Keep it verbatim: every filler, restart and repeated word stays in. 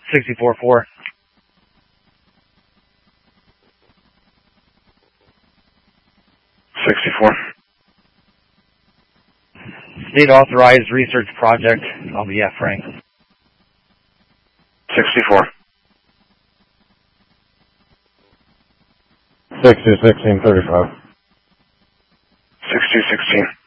sixty-four four. sixty-four. State authorized research project. I'll be F. Frank. sixty-four. sixty sixteen thirty-five. sixty sixteen.